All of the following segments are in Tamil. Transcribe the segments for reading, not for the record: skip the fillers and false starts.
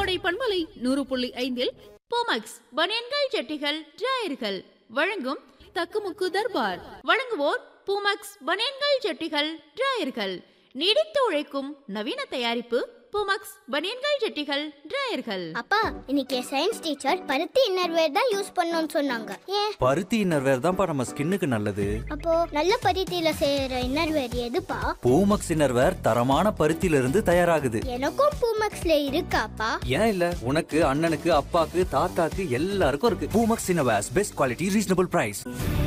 கோடை பண்பலை 100.5 போமக்ஸ் பனியன்கள் ஜட்டிகள் டிராயர்கள் வழங்கும் தக்குமுக்கு தர்பார். வழங்குவோர் பூமக்ஸ் பனியன்கள் ஜட்டிகள் டிராயர்கள். நீடித்து உழைக்கும் நவீன தயாரிப்பு பூமக்ஸ் பனியன்கள் ஜட்டிகள் டிராயர்கள். அப்பா, இன்னைக்கு சயின்ஸ் டீச்சர் பருத்தி இன்னர்வேர் தான் யூஸ் பண்ணணும்னு சொன்னாங்க. ஏன்? பருத்தி இன்னர்வேர் தான்ப்பா நம்ம ஸ்கின்னுக்கு நல்லது. அப்போ நல்ல பருத்தியில செய்யற இன்னர்வேர் எதுப்பா? பூமக்ஸ் இன்னர்வேர் தரமான பருத்தியில இருந்து தயாராகுது. எனக்கும் பூமக்ஸ்ல இருக்காப்பா? ஏன் இல்ல, உனக்கு, அண்ணனுக்கு, அப்பாக்கு, தாத்தாக்கு எல்லாருக்கும் இருக்கு. Poomex innerwears, best quality, reasonable price.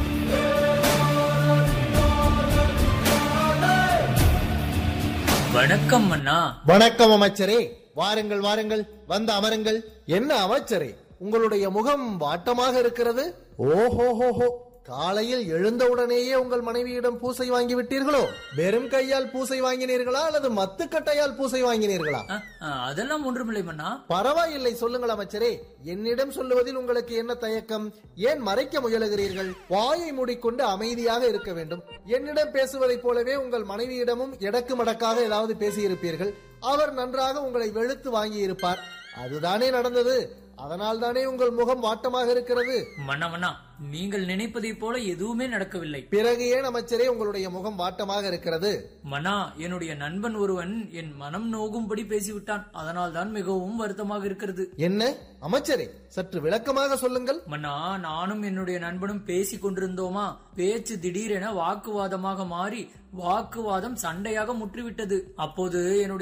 வணக்கம் அண்ணா. வணக்கம் அமைச்சரே. வாருங்கள் வாருங்கள், வந்து அமருங்கள். என்ன அமைச்சரே, உங்களுடைய முகம் வாட்டமாக இருக்கிறது. ஓஹோஹோஹோ, காலையில் எழுந்தவுடனேயே உங்கள் மனைவியிடம் பூசை வாங்கி விட்டீர்களோ? வெறும் கையால் பூசை வாங்கினீர்களா அல்லது மத்துக்கட்டையால் பூசை வாங்கினீர்களா? அதெல்லாம் ஒன்றுமில்லை மன்னா. பரவாயில்லை, சொல்லுங்கள் அமைச்சரே. என்னிடம் சொல்லுவதில் உங்களுக்கு என்ன தயக்கம்? ஏன் மறைக்க முயலுகிறீர்கள்? வாயை மூடிக்கொண்டு அமைதியாக இருக்க வேண்டும். என்னிடம் பேசுவதைப் போலவே உங்கள் மனைவியிடமும் எடக்கு மடக்காக ஏதாவது பேசியிருப்பீர்கள். அவர் நன்றாக உங்களை வெளுத்து வாங்கி இருப்பார். அதுதானே நடந்தது. அதனால் தானே உங்கள் முகம் வாட்டமாக இருக்கிறது. மன்னா மன்னா, நீங்கள் நினைப்பதை போல எதுவுமே நடக்கவில்லை. பிறகு ஏன் அமைச்சரே உங்களுடைய முகம் வாட்டமாக இருக்கிறது? மன்னா, என்னுடைய நண்பன் ஒருவன் என் மனம் நோகும்படி பேசிவிட்டான். அதனால் தான் மிகவும் வருத்தமாக இருக்கிறது. என்ன அமைச்சரே, சற்று விளக்கமாக சொல்லுங்கள். மன்னா, நானும் என்னுடைய நண்பனும் பேசி கொண்டிருந்தோமா, பேச்சு திடீரென வாக்குவாதமாக மாறி வாக்குவாதம் சண்டையாக முற்றிவிட்டது. அப்போது என்னுடைய